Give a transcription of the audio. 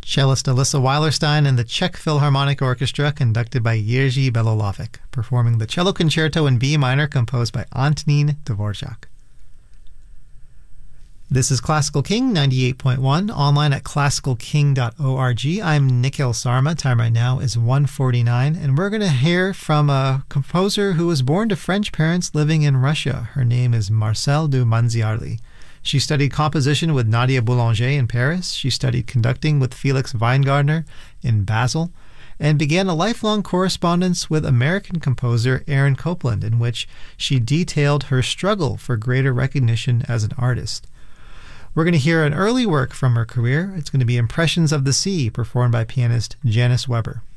Cellist Alyssa Weilerstein and the Czech Philharmonic Orchestra, conducted by Jerzy Belolavec, performing the Cello Concerto in B minor composed by Antonín Dvorak. This is Classical King 98.1, online at classicalking.org. I'm Nikhil Sarma. Time right now is 1:49, and we're going to hear from a composer who was born to French parents living in Russia. Her name is Marcelle du Manziarly. She studied composition with Nadia Boulanger in Paris. She studied conducting with Felix Weingartner in Basel, and began a lifelong correspondence with American composer Aaron Copland, in which she detailed her struggle for greater recognition as an artist. We're going to hear an early work from her career. It's going to be Impressions of the Sea, performed by pianist Janice Weber.